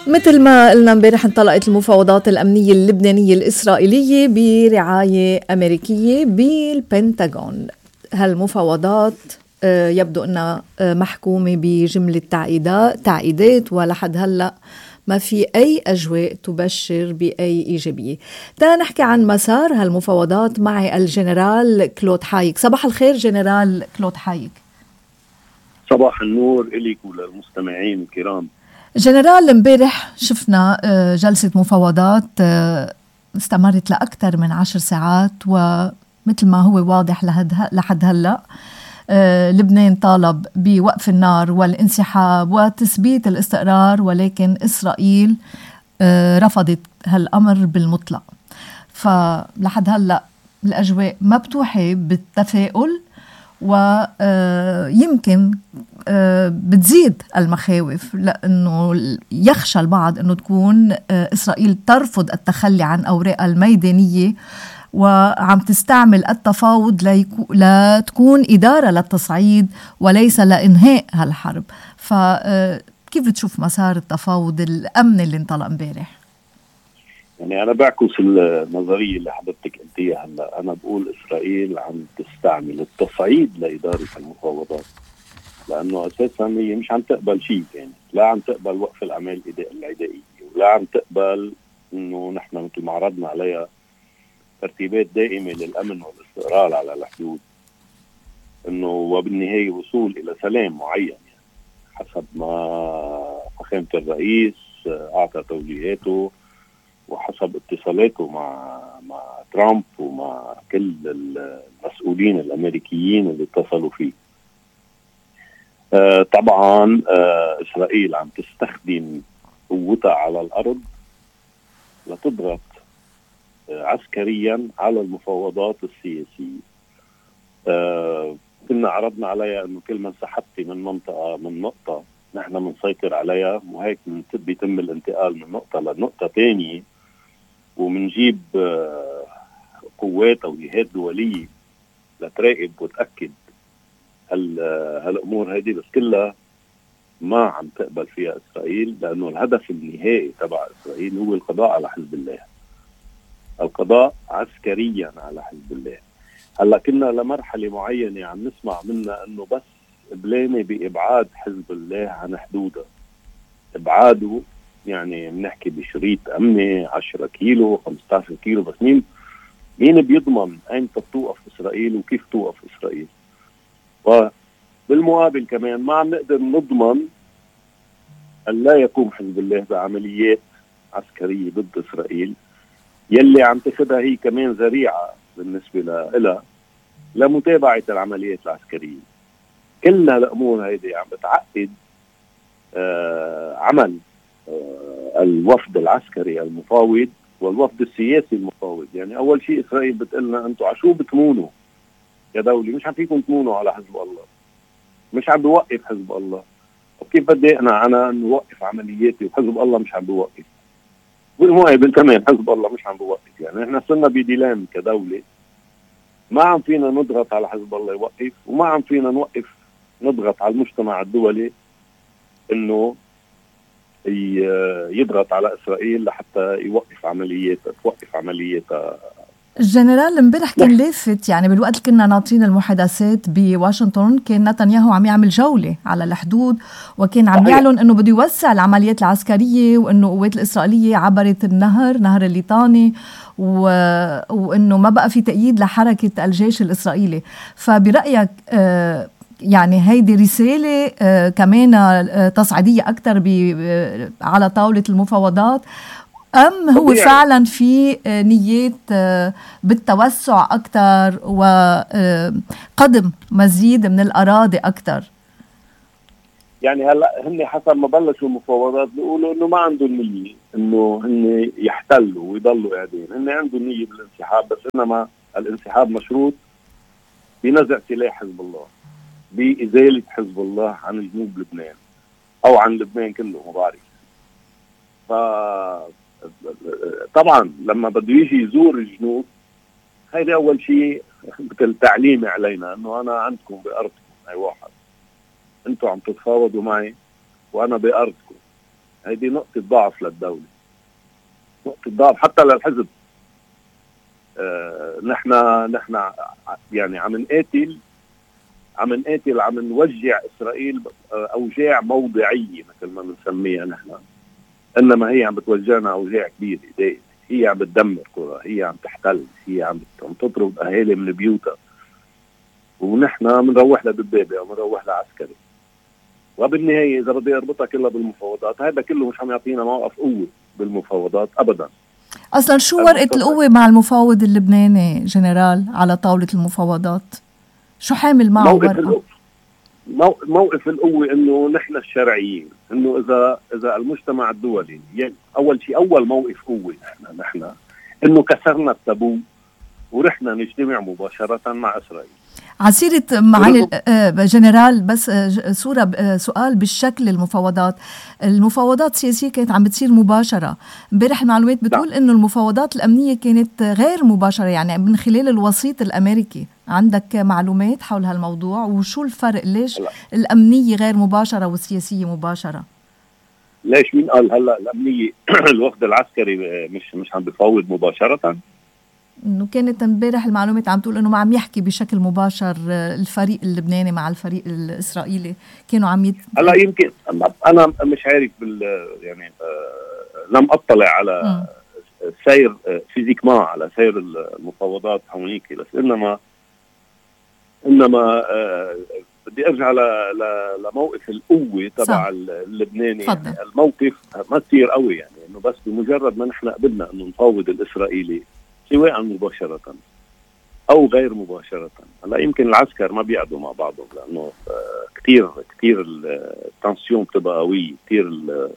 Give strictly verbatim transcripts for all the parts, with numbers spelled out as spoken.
مثل ما قلنا امبارح، انطلقت المفاوضات الأمنية اللبنانية الإسرائيلية برعاية أمريكية بالبنتاغون. هالمفاوضات يبدو أنها محكومة بجملة تعقيدات تعقيدات ولحد هلأ ما في أي أجواء تبشر بأي إيجابية. تا نحكي عن مسار هالمفاوضات مع الجنرال كلود حايك. صباح الخير جنرال كلود حايك. صباح النور إليك وللمستمعين الكرام. جنرال، امبارح شفنا جلسة مفاوضات استمرت لأكثر من عشر ساعات، ومثل ما هو واضح لحد هلأ لبنان طالب بوقف النار والانسحاب وتثبيت الاستقرار، ولكن إسرائيل رفضت هالأمر بالمطلق. فلحد هلأ الأجواء ما بتوحي بالتفاؤل، ويمكن بتزيد المخاوف، لأنه يخشى البعض أنه تكون إسرائيل ترفض التخلي عن أوراقها الميدانية وعم تستعمل التفاوض لتكون إدارة للتصعيد وليس لإنهاء هالحرب. فكيف بتشوف مسار التفاوض الأمن اللي انطلق امبارح؟ يعني أنا بعكس النظرية اللي حضرتك قلتيها هلا. أنا بقول إسرائيل عم تستعمل التصعيد لإدارة المفاوضات، لأنه أساسا هي مش عم تقبل شيء، يعني لا عم تقبل وقف الأعمال العدائية، ولا عم تقبل إنه نحن مثل ما عرضنا عليها ترتيبات دائمة للأمن والاستقرار على الحدود، إنه وبالنهاية وصول إلى سلام معين، يعني حسب ما فخامة الرئيس أعطى توجيهاته وحسب اتصالاته مع مع ترامب ومع كل المسؤولين الأمريكيين اللي اتصلوا فيه. آه طبعا آه إسرائيل عم تستخدم قوتها على الأرض لتضغط آه عسكريا على المفاوضات السياسية. آه كنا عرضنا عليها أنه كل من سحبتي من منطقة من نقطة نحن منسيطر عليها، وهيك بيتم الانتقال من نقطة لنقطة تانية، ومنجيب قوات أو جهات دولية لتراقب وتأكد هالأمور هذه. بس كلها ما عم تقبل فيها إسرائيل، لأنه الهدف النهائي تبع إسرائيل هو القضاء على حزب الله، القضاء عسكريا على حزب الله. هلا كنا لمرحلة معينة عم نسمع منا أنه بس بلانة بإبعاد حزب الله عن حدوده. إبعاده يعني بنحكي بشريط أمني عشرة كيلو خمسة عشر كيلو، بس مين مين بيضمن أين توقف إسرائيل وكيف توقف إسرائيل؟ وبالمقابل كمان ما عم نقدر نضمن أن لا يقوم حزب الله بعمليات عسكرية ضد إسرائيل، يلي عم تاخدها هي كمان ذريعة بالنسبة لها لمتابعة العمليات العسكرية. كل هالأمور هيدي عم بتعقد آه عمل آه الوفد العسكري المفاوض والوفد السياسي المفاوض. يعني أول شيء إسرائيل بتقلنا أنتوا عشو بتمونوا يا دولي؟ مش عم فيكم تمونوا على حزب الله، مش عم بوقف حزب الله. وكيف بدي أنا أنا نوقف عملياتي وحزب الله مش عم بوقف؟ بالمقابل كمان حزب الله مش عم بوقف. يعني إحنا صرنا بديلام كدولة، ما عم فينا نضغط على حزب الله يوقف، وما عم فينا نوقف نضغط على المجتمع الدولي إنه يضغط على إسرائيل لحتى يوقف عمليات توقف عمليات. الجنرال امبارح كان لافت، يعني بالوقت اللي كنا ناطرين المحادثات بواشنطن كان نتنياهو عم يعمل جولة على الحدود، وكان عم يعلن انه بده يوسع العمليات العسكرية، وانه القوات الإسرائيلية عبرت النهر نهر الليطاني، و... وانه ما بقى في تأييد لحركة الجيش الإسرائيلي. فبرأيك آه يعني هيدي رسالة آه كمان آه تصعيدية أكتر آه على طاولة المفاوضات، أم هو طبيعي فعلا في نيات بالتوسع أكتر وقدم مزيد من الأراضي أكتر؟ يعني هلا هن حسب ما بلشوا المفاوضات بيقولوا إنه ما عندهم نية إنه هن يحتلوا ويضلوا قاعدين، هن عندهم نية بالانسحاب، بس إنما الانسحاب مشروط بنزع سلاح حزب الله، بإزالة حزب الله عن جنوب لبنان أو عن لبنان كله، ما بعرف. ف طبعا لما بده يجي يزور الجنوب، هيدا أول شيء مثل تعليم علينا أنه أنا عندكم بأرضكم، أي واحد أنتوا عم تتفاوضوا معي وأنا بأرضكم، هذه نقطة ضعف للدولة، نقطة ضعف حتى للحزب. آه نحن نحن يعني عم نقاتل عم نقاتل عم نوجع إسرائيل أوجاع موضعية مثل ما بنسميها نحن، إنما هي عم بتوجعنا أوجاع كبيرة. هي عم بتدمر قرى، هي عم تحتل، هي عم تطرد أهالي من بيوتها، ونحن بنروح لدبابة أو بنروح لعسكري. وبالنهاية إذا بدي أربطها كلها بالمفاوضات، هذا كله مش عم يعطينا موقف قوة بالمفاوضات أبدا. أصلا شو ورقة القوة مع المفاوض اللبناني جنرال على طاولة المفاوضات؟ شو حامل معه موقف ورقة؟ موقف القوة إنه نحن الشرعيين، إنه إذا إذا المجتمع الدولي يعني أول شيء أول موقف قوة نحن نحن إنه كسرنا التابو ورحنا نجتمع مباشرة مع إسرائيل. عسيرة معالي جنرال، بس صورة سؤال بالشكل المفاوضات المفاوضات السياسية كانت عم بتصير مباشرة. امبارح المعلومات بتقول إنه المفاوضات الأمنية كانت غير مباشرة، يعني من خلال الوسيط الأمريكي. عندك معلومات حول هالموضوع؟ وشو الفرق؟ ليش لا. الأمنية غير مباشرة والسياسية مباشرة؟ ليش مين قال هلا الأمنية الوفد العسكري مش مش عم بفاوض مباشرة؟ انه كانت امبارح المعلومات عم تقول انه ما عم يحكي بشكل مباشر الفريق اللبناني مع الفريق الاسرائيلي، كانوا عم يت... هلا يمكن انا مش عارف بال يعني آه لم اطلع على م. سير فيزيك ما على سير المفاوضات هونيك، بس انما انما آه بدي ارجع ل لموقف القوه تبع اللبناني. يعني الموقف ما كثير قوي، يعني انه بس بمجرد ما نحن قبلنا انه نفاوض الاسرائيلي سواء مباشرة أو غير مباشرة. هلا يمكن العسكر ما بيقعدوا مع بعضهم لأنه كتير كتير التنسيون بتبقى قوية، كتير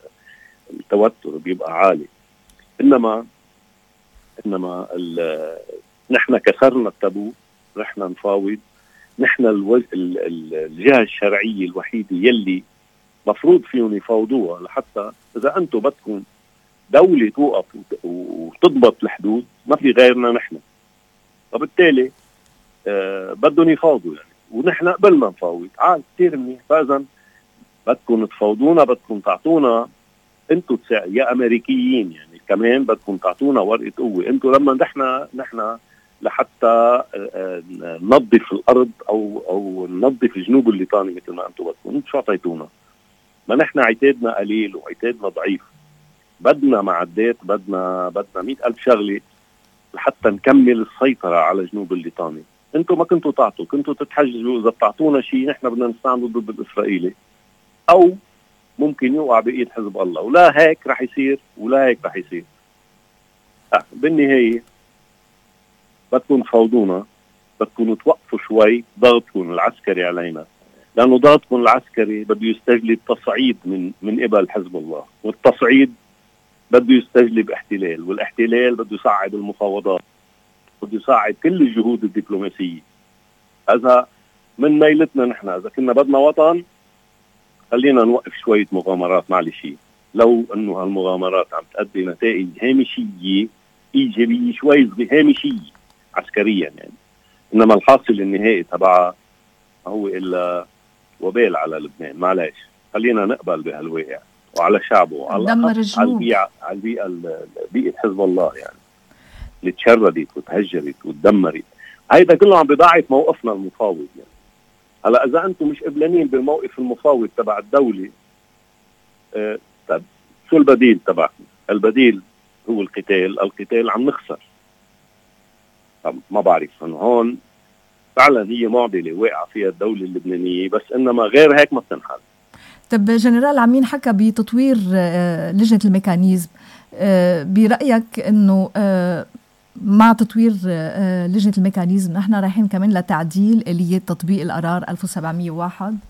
التوتر بيبقى عالي. إنما إنما نحن كسرنا التابو، رحنا نفاوض. نحن الوج... الجهة الشرعية الوحيدة يلي مفروض فيهم يفاوضوها، لحتى إذا أنتم بدكم دولة توقف وتضبط الحدود ما في غيرنا نحن. وبالتالي آه بدهم يفاوضوا يعني، ونحن قبلنا نفاوض عاد كثير منيح. فإذا بدكم تفاوضونا، بدكم تعطونا انتم يا أمريكيين يعني كمان بدكم تعطونا ورقة قوة. انتم لما نحن نحن لحتى آه ننظف الأرض أو أو ننظف جنوب الليطاني مثل ما انتم بدكم، انتم شو اعطيتونا؟ ما نحن عتادنا قليل وعتادنا ضعيف، بدنا معدات، بدنا بدنا مئة ألف شغلة لحتى نكمل السيطرة على جنوب الليطاني. انتم ما كنتوا تعطوا، كنتوا تتحججوا إذا بتعطونا شيء نحن بدنا نستعمله ضد الإسرائيلي أو ممكن يوقع بإيد حزب الله، ولا هيك رح يصير ولا هيك رح يصير. أه بالنهاية بدكم تفاوضونا، بدكم توقفوا شوي ضغطكم العسكري علينا، لأنه ضغطكم العسكري بده يستجلب تصعيد من من قبل حزب الله، والتصعيد بده يستجلب احتلال، والاحتلال بده يصعد المفاوضات، بده يصعد كل الجهود الدبلوماسية. هذا من ميلتنا نحن. إذا كنا بدنا وطن خلينا نوقف شوية مغامرات، معلش لو أنه هالمغامرات عم تؤدي نتائج هامشية إيجابية شوي هامشية عسكريا يعني، إنما الحاصل النهائي تبعها هو إلا وبال على لبنان. معلش خلينا نقبل بهالواقع وعلى شعبه وعلى على البيئة على البيئة بيئة حزب الله يعني اللي تشردت وتهجرت وتدمرت. هيدا كله عم بضاعف موقفنا المفاوض يعني. هلا إذا أنتم مش قبلانين بالموقف المفاوض تبع الدولة، آه طب شو البديل تبعكم؟ البديل هو القتال. القتال عم نخسر. طب ما بعرف انه هون فعلا هي معضله واقعه فيها الدوله اللبنانيه، بس انما غير هيك ما بتنحل. طب جنرال عمين حكى بتطوير لجنه الميكانيزم، برايك انه مع تطوير لجنه الميكانيزم نحن رايحين كمان لتعديل اليات تطبيق القرار ألف وسبعمية وواحد؟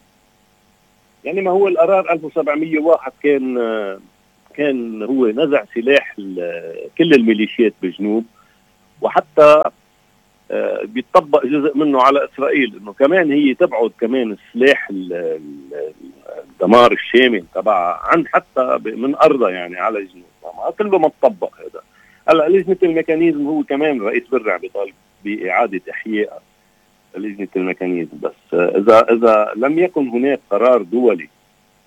يعني ما هو القرار ألف وسبعمية وواحد كان كان هو نزع سلاح كل الميليشيات بجنوب، وحتى بيطبق جزء منه على إسرائيل، إنه كمان هي تبعد كمان السلاح الدمار الشامل تبعها عن حتى من أرضها يعني على جنوب. ما كله ما تطبق هذا. هلا لجنة الميكانيزم هو كمان رئيس برع بيطالب بإعادة إحياء لجنة الميكانيزم، بس إذا إذا لم يكن هناك قرار دولي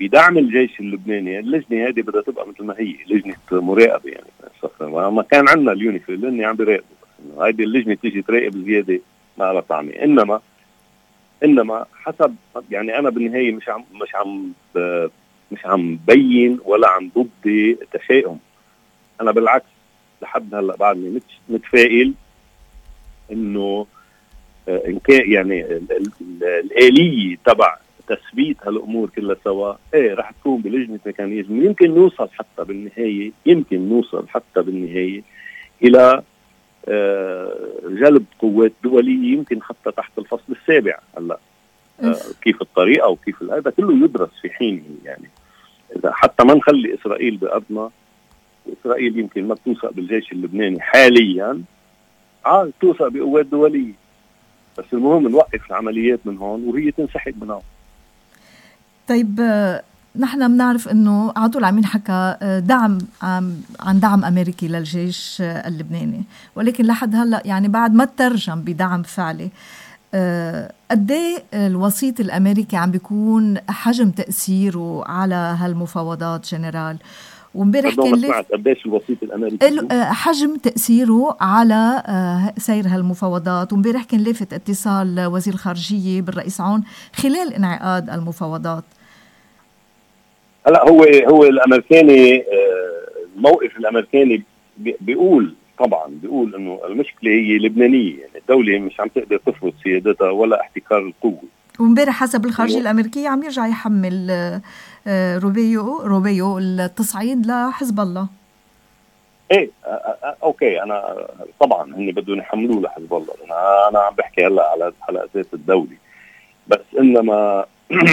بدعم الجيش اللبناني. اللجنه هذه بدها تبقى مثل ما هي لجنه مراقبه، يعني ما كان عندنا اليونيفيل لاني عم بيراقبوا، هذه اللجنه تيجي تراقب زياده ما لها طعمه. انما انما حسب يعني انا بالنهايه مش عم مش عم مش عم بين ولا عم ضد تشاؤم. انا بالعكس لحد هلا بعدني متفائل انه ان كان يعني الآلية تبع تثبيت هالامور كلها سوا ايه رح تكون بلجنه ميكانيزم. يمكن نوصل حتى بالنهايه يمكن نوصل حتى بالنهايه الى جلب قوات دوليه، يمكن حتى تحت الفصل السابع. هلا كيف الطريقه وكيف هذا كله يدرس في حينه. يعني اذا حتى ما نخلي اسرائيل بارضنا، اسرائيل يمكن ما بتوثق بالجيش اللبناني حاليا، اه توثق بقوات دوليه، بس المهم نوقف العمليات من هون وهي تنسحب من هون. طيب نحن بنعرف انه على طول عم ينحكى دعم عن دعم امريكي للجيش اللبناني، ولكن لحد هلا يعني بعد ما ترجم بدعم فعلي. قد ايه الوسيط الامريكي عم بيكون حجم تاثيره على هالمفاوضات جنرال؟ وامبارح كان ليه قديش الوسيط الامريكي حجم تاثيره على سير هالمفاوضات؟ وامبارح كان لافت اتصال وزير الخارجيه بالرئيس عون خلال انعقاد المفاوضات. هلا هو هو الامريكاني، الموقف الامريكاني بيقول طبعا بيقول انه المشكله هي لبنانيه، يعني الدوله مش عم تقدر تفرض سيادتها ولا احتكار القوه. وامبارح حسب الخارجيه الامريكيه عم يرجع يحمل روبيو روبيو التصعيد لحزب الله. ايه اوكي، انا طبعا هن بدهم يحملوه لحزب الله. انا انا عم بحكي هلا على على اساس الدولي بس. انما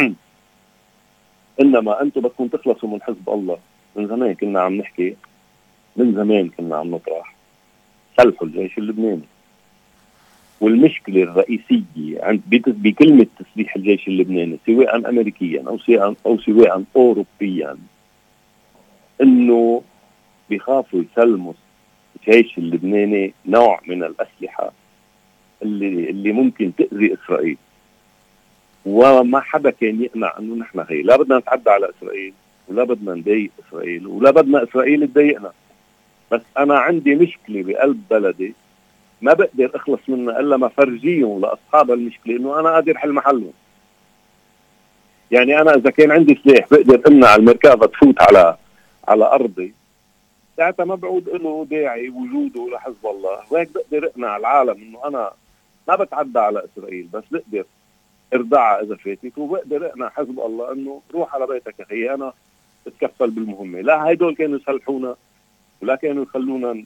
انما انتم بدكم تخلصوا من حزب الله. من زمان كنا عم نحكي، من زمان كنا عم نطرح سلحوا الجيش اللبناني. والمشكله الرئيسيه عند بكلمه تسليح الجيش اللبناني سواء امريكيا او سواء او سواء اوروبيا، انه بيخافوا يسلموا الجيش اللبناني نوع من الاسلحه اللي اللي ممكن تاذي اسرائيل. وما حدا كان يقنع انه نحن هي لا بدنا نتعدى على اسرائيل ولا بدنا نضايق اسرائيل ولا بدنا اسرائيل تضايقنا. بس انا عندي مشكله بقلب بلدي ما بقدر اخلص منها الا ما فرجيهم لاصحاب المشكله انه انا قادر حل محلهم. يعني انا اذا كان عندي سلاح بقدر امنع المركبه تفوت على على ارضي، ساعتها ما بعود له داعي وجوده لحزب الله. وهيك بقدر اقنع العالم انه انا ما بتعدى على اسرائيل بس بقدر اردعها اذا فاتت، وبقدر اقنع حزب الله انه روح على بيتك اخي انا بتكفل بالمهمه. لا هيدول كانوا يسلحونا ولا كانوا يخلونا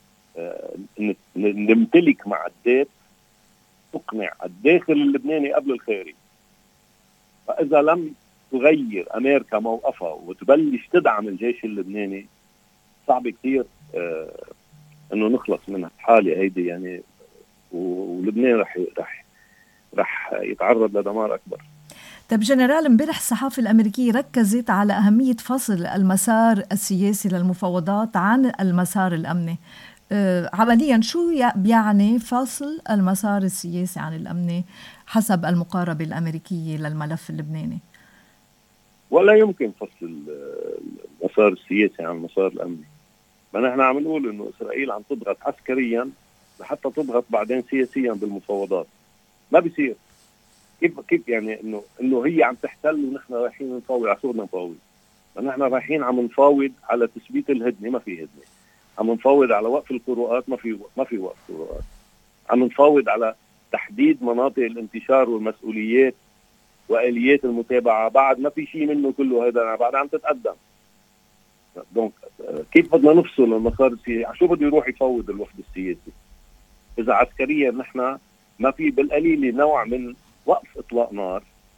نمتلك معدات تقنع الداخل اللبناني قبل الخارج. فاذا لم تغير امريكا موقفها وتبلش تدعم الجيش اللبناني صعب كثير آه انه نخلص من الحاله هيدي يعني. ولبنان رح رح رح يتعرض لدمار اكبر. طيب جنرال، امبارح الصحافة الأمريكية ركزت على أهمية فصل المسار السياسي للمفاوضات عن المسار الأمني. أه عمليا شو بيعني فصل المسار السياسي عن الأمني حسب المقاربة الأمريكية للملف اللبناني؟ ولا يمكن فصل المسار السياسي عن المسار الأمني. ما نحن عم نقول إنه إسرائيل عم تضغط عسكريا لحتى تضغط بعدين سياسيا بالمفاوضات. ما بيصير. كيف كيف يعني انه انه هي عم تحتل ونحن رايحين نفاوض على صورنا نفاوض. نحن رايحين عم نفاوض على تثبيت الهدنه، ما في هدنه. عم نفاوض على وقف القروءات، ما في ما في وقف قروءات. عم نفاوض على تحديد مناطق الانتشار والمسؤوليات واليات المتابعه، بعد ما في شيء منه كله هذا بعد عم تتقدم. دونك كيف بدنا نفصل المسار السياسي؟ شو بده يروح يفاوض الوفد السياسي اذا عسكريا نحن ما في بالقليل نوع من وقف اطلاق نار؟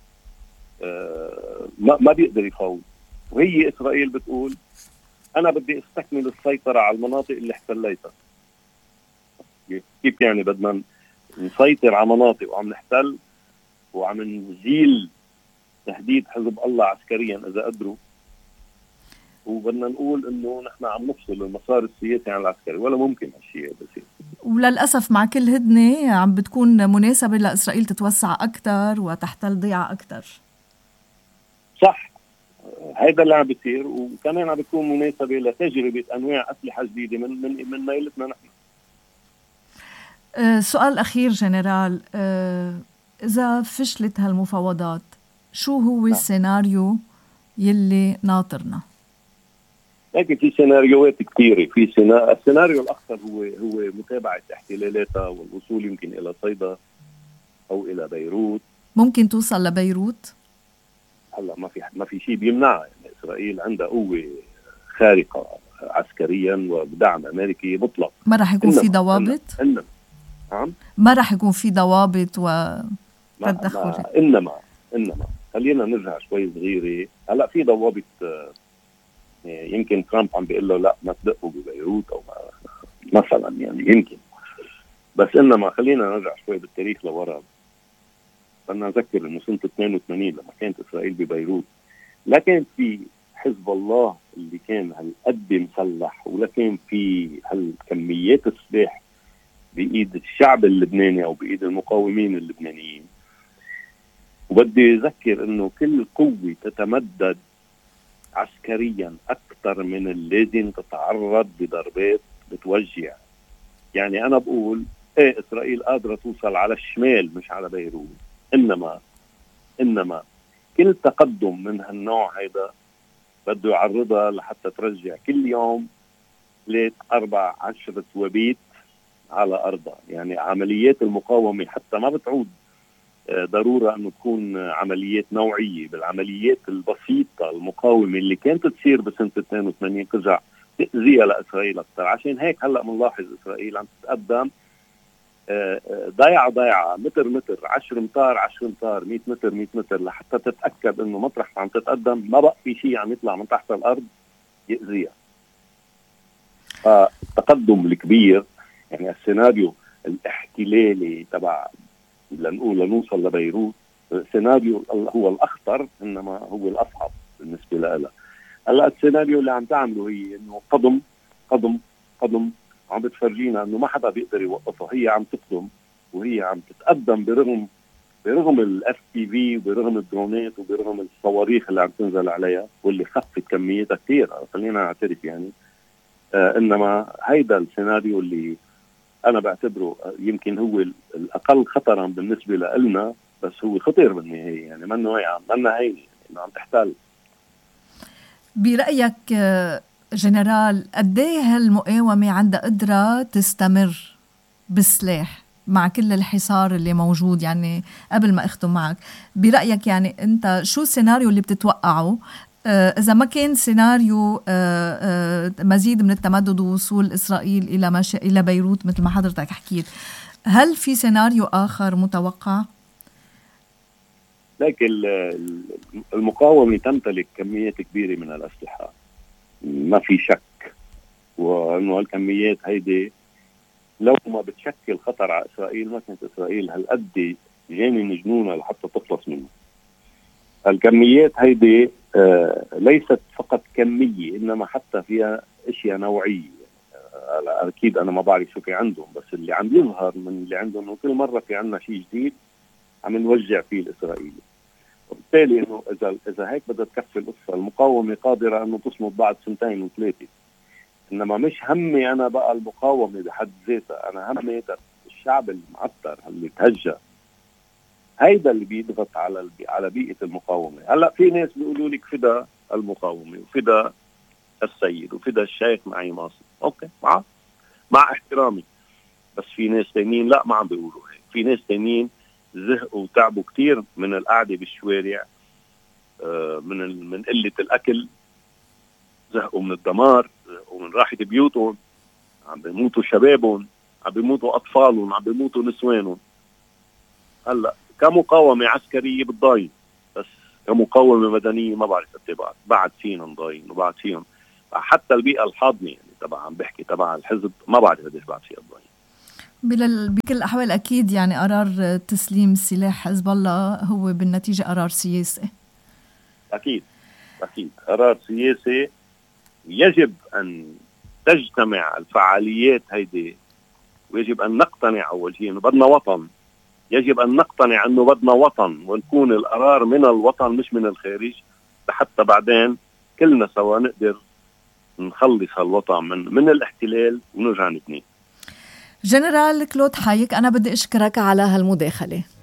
آه ما, ما بيقدر يفاوض. وهي اسرائيل بتقول انا بدي استكمل السيطره على المناطق اللي احتليتها. كيف يعني بدنا نسيطر على مناطق وعم نحتل وعم نزيل تهديد حزب الله عسكريا اذا قدروا، وبدنا نقول انه نحن عم نفصل المسار السياسي عن العسكري؟ ولا ممكن هالشيء بصير. وللأسف مع كل هدنة عم بتكون مناسبة لإسرائيل تتوسع أكثر وتحتل ضيعة أكثر. صح، هيدا اللي عم بيصير، وكمان عم بيكون مناسبة لتجربة أنواع أسلحة جديدة من من من ميلتنا نحن. أه سؤال أخير جنرال، أه إذا فشلت هالمفاوضات شو هو نعم. السيناريو يلي ناطرنا؟ لكن في سيناريوهات كثيرة. في سينا... السيناريو الأخطر هو هو متابعة احتلالاتها والوصول يمكن إلى صيدا أو إلى بيروت. ممكن توصل لبيروت؟ هلا ما في ما في شيء بيمنعها. يعني إسرائيل عندها قوة خارقة عسكريا وبدعم أمريكي مطلق. ما راح يكون في ضوابط؟ إنما نعم ما راح يكون في ضوابط وتدخل. إنما إنما خلينا نرجع شوي صغيرة. هلا في ضوابط، يمكن ترامب عم بيقول له لا ما تدقوا ببيروت او ما مثلا، يعني يمكن. بس انما خلينا نرجع شوي بالتاريخ لورا. بدنا نذكر انه سنه اثنين وثمانين لما كانت اسرائيل ببيروت لا كان في حزب الله اللي كان هالقد مسلح، ولا كان في هالكميات السلاح بايد الشعب اللبناني او بايد المقاومين اللبنانيين. وبدي اذكر انه كل قوه تتمدد عسكريا أكثر من اللازم تتعرض بضربات بتوجع. يعني أنا بقول إيه إسرائيل قادرة توصل على الشمال مش على بيروت، إنما إنما كل تقدم من هالنوع هيدا بده يعرضها لحتى ترجع كل يوم ثلاث أربع عشرة وبيت على أرضها. يعني عمليات المقاومة حتى ما بتعود ضرورة أنه تكون عمليات نوعية. بالعمليات البسيطة المقاومة اللي كانت تصير بسنة اثنين وثمانين ترجع تأذيها لإسرائيل أكثر. عشان هيك هلأ منلاحظ إسرائيل عم تتقدم ضيعة ضيعة، متر متر، عشر متار عشر متار، مئة متر مئة متر، لحتى تتأكد أنه مطرح عم تتقدم ما بقى في شيء عم يطلع من تحت الأرض يأذيها. فالتقدم الكبير، يعني السيناريو الاحتلالي تبع لنقول لنوصل لبيروت، السيناريو هو الأخطر إنما هو الأصعب بالنسبة لها. هلا السيناريو اللي عم تعمله هي إنه قدم قدم قدم، عم بتفرجينا إنه ما حدا بيقدر يوقفها. هي عم تقدم وهي عم تتقدم برغم برغم الاف بي في وبرغم الدرونات وبرغم الصواريخ اللي عم تنزل عليها واللي خفت كميتها كثير، خلينا نعترف يعني. آه إنما هيدا السيناريو اللي أنا بعتبره يمكن هو الأقل خطراً بالنسبة لنا، بس هو خطير بالنهاية. يعني منه واقع، منه هيني، إنه عم تحتل. برأيك جنرال قديه هالمقاومة عندها قدرة تستمر بالسلاح مع كل الحصار اللي موجود؟ يعني قبل ما أختم معك، برأيك يعني أنت شو السيناريو اللي بتتوقعه إذا ما كان سيناريو مزيد من التمدد ووصول إسرائيل إلى مش... إلى بيروت مثل ما حضرتك حكيت؟ هل في سيناريو آخر متوقع؟ لكن المقاومة تمتلك كميات كبيرة من الأسلحة، ما في شك، وأنه الكميات هيدي لو ما بتشكل خطر على إسرائيل ما كانت إسرائيل هالقد جاني جنونها لحتى تخلص منه. الكميات هيدي آه ليست فقط كمية، إنما حتى فيها أشياء نوعية. آه أكيد أنا ما بعرف شو في عندهم، بس اللي عم يظهر من اللي عندهم إنه كل مرة في عنا شيء جديد عم نوجع فيه الإسرائيلي. وبالتالي إنه إذا إذا هيك بدها تكفي القصة، المقاومة قادرة إنه تصمد بعد سنتين وثلاثة. إنما مش همي أنا بقى المقاومة بحد ذاتها، أنا همي الشعب المعتر اللي تهجى. هيدا اللي بيضغط على على بيئة المقاومة. هلا في ناس بيقولوا لك فدا المقاومة وفدا السيد وفدا الشيخ معي ماصر، اوكي مع مع احترامي، بس في ناس تانيين لا ما عم بيقولوا هيك. في ناس تانيين زهقوا وتعبوا كتير من القعدة بالشوارع، من من قلة الأكل، زهقوا من الدمار، زهقوا من راحة بيوتهم، عم بيموتوا شبابهم، عم بيموتوا أطفالهم، عم بيموتوا نسوانهم. هلا كمقاومة عسكرية بتضاين، بس كمقاومة مدنية ما بعرف اتباع بعد فينا نضاين وبعد فيهم حتى البيئة الحاضنة. يعني طبعا عم بحكي تبع الحزب ما بعرف قديش بعد فيها تضاين. بكل الأحوال أكيد يعني قرار تسليم السلاح حزب الله هو بالنتيجة قرار سياسي. أكيد أكيد قرار سياسي. يجب أن تجتمع الفعاليات هيدي، ويجب أن نقتنع أول شيء إنه بدنا وطن. يجب أن نقتنع أنه بدنا وطن ونكون القرار من الوطن مش من الخارج. حتى بعدين كلنا سوا نقدر نخلص هالوطن من من الاحتلال ونرجع نبني. جنرال كلود حايك، أنا بدي أشكرك على هالمداخلة.